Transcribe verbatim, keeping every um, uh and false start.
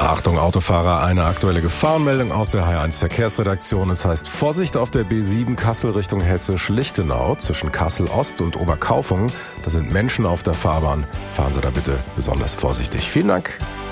Achtung Autofahrer, eine aktuelle Gefahrenmeldung aus der H eins Verkehrsredaktion. Es heißt Vorsicht auf der B sieben Kassel Richtung Hessisch-Lichtenau zwischen Kassel Ost und Oberkaufungen. Da sind Menschen auf der Fahrbahn. Fahren Sie da bitte besonders vorsichtig. Vielen Dank.